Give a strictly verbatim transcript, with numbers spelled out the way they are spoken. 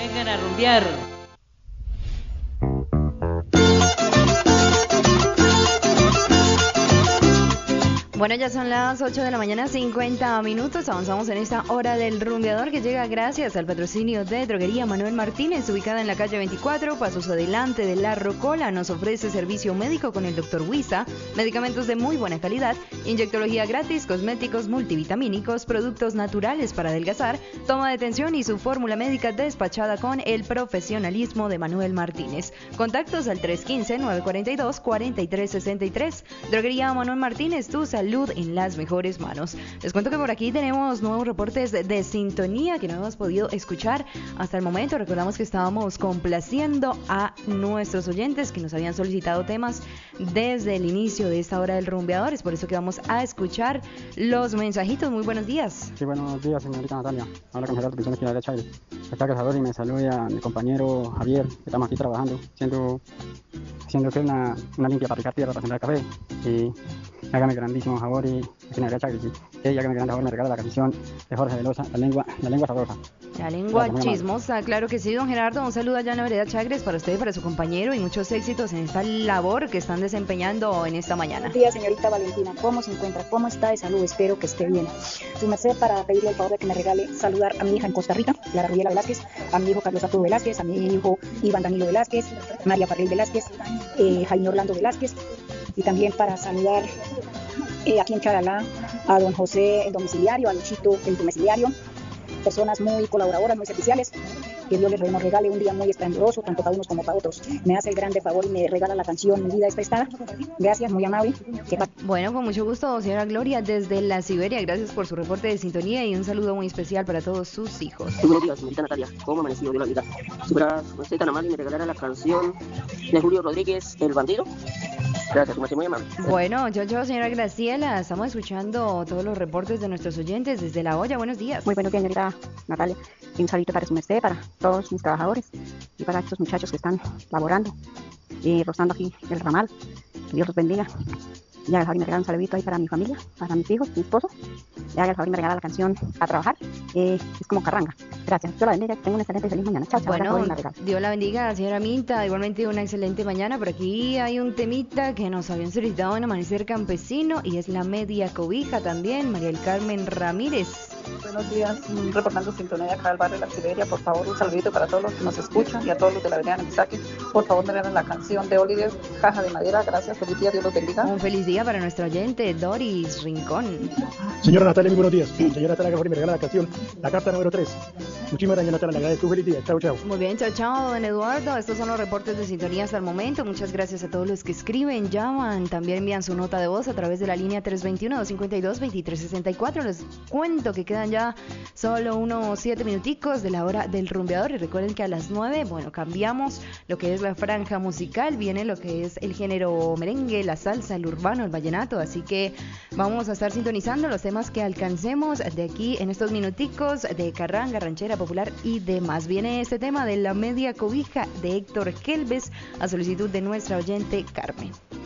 Vengan a rumbear. Bueno, ya son las ocho de la mañana, cincuenta minutos. Avanzamos en esta hora del rumbeador que llega gracias al patrocinio de Droguería Manuel Martínez, ubicada en la calle veinticuatro, pasos adelante de La Rocola. Nos ofrece servicio médico con el doctor Huiza, medicamentos de muy buena calidad, inyectología gratis, cosméticos multivitamínicos, productos naturales para adelgazar, toma de tensión y su fórmula médica despachada con el profesionalismo de Manuel Martínez. Contactos al tres uno cinco, nueve cuatro dos, cuatro tres seis tres. Droguería Manuel Martínez, tu salud en las mejores manos. Les cuento que por aquí tenemos nuevos reportes de, de sintonía que no hemos podido escuchar hasta el momento. Recordamos que estábamos complaciendo a nuestros oyentes que nos habían solicitado temas desde el inicio de esta hora del rumbeador. Es por eso que vamos a escuchar los mensajitos. Muy buenos días. Sí, buenos días, señorita Natalia. Habla con Gerardo Pensiones de Chávez. Está que y me salude a mi compañero Javier, que estamos aquí trabajando, haciendo, haciendo que una, una limpia para picar tierra para sembrar café. Y hágame grandísimo favor y aquí en Chávez, y ella hágame grande favor me regala la canción de Jorge Velosa, la lengua, la lengua sabrosa. La lengua Gracias, chismosa, claro que sí, don Gerardo. Un saludo allá en la vereda Chagres para usted, para su compañero, y muchos éxitos en esta labor que están desempeñando en esta mañana. Buenos días, señorita Valentina. ¿Cómo se encuentra? ¿Cómo está de salud? Espero que esté bien. Su merced, para pedirle el favor de que me regale saludar a mi hija en Costa Rica, Clara Rubiela Velázquez, a mi hijo Carlos Arturo Velázquez, a mi hijo Iván Danilo Velázquez, María Farrell Velázquez, eh, Jaime Orlando Velázquez, y también para saludar eh, aquí en Charalá a don José el domiciliario, a Luchito el domiciliario, personas muy colaboradoras, muy serviciales. Que Dios les regale un día muy esplendoroso, tanto para unos como para otros. Me hace el grande favor y me regala la canción Mi vida es prestada. Gracias, muy amable. Bueno, con mucho gusto, señora Gloria, desde la Siberia. Gracias por su reporte de sintonía y un saludo muy especial para todos sus hijos. Buenos días, señorita Natalia. ¿Cómo amanecido de la vida? Si fueras usted tan amable y me regalara la canción de Julio Rodríguez, El Bandido. Gracias, muy amable. Bueno, yo, yo, señora Graciela, estamos escuchando todos los reportes de nuestros oyentes desde La Olla. Buenos días. Muy buenos días, señorita Natalia. Y un saludo para su merced, para todos mis trabajadores y para estos muchachos que están laborando y rozando aquí el ramal. Que Dios los bendiga. Y haga el favor y me regala un saludito ahí para mi familia, para mis hijos, mi esposo. Y haga el favor y me regala la canción A Trabajar. Eh, es como carranga. Gracias. Dios la bendiga. Que tenga una excelente y feliz mañana. Chao, chao. Bueno, Dios la bendiga, señora Minta. Igualmente una excelente mañana. Por aquí hay un temita que nos habían solicitado en Amanecer Campesino y es la media cobija también. María del Carmen Ramírez. Buenos días, reportando sintonía acá del barrio de La Siberia. Por favor, un saludito para todos los que nos escuchan y a todos los de la avenida Nemisaque. Por favor, me regalen la canción de Oliver, Caja de Madera. Gracias, feliz día, Dios los bendiga. Un feliz día para nuestra oyente, Doris Rincón. Señora Natalia, muy buenos días. Señora Natalia, que me regala la canción, la carta número tres. Muchísimas gracias, Natalia, le agradezco. Feliz día. Chao, chao. Muy bien, chao, chao, don Eduardo. Estos son los reportes de sintonía hasta el momento. Muchas gracias a todos los que escriben, llaman, también envían su nota de voz a través de la línea tres dos uno, dos cinco dos, dos tres seis cuatro. Les cuento que quedan ya solo unos siete minuticos de la hora del rumbeador y recuerden que a las nueve, bueno, cambiamos lo que es la franja musical, viene lo que es el género merengue, la salsa, el urbano, el vallenato, así que vamos a estar sintonizando los temas que alcancemos de aquí en estos minuticos de carranga, ranchera, popular y demás. Viene este tema de la media cobija de Héctor Kelves a solicitud de nuestra oyente Carmen.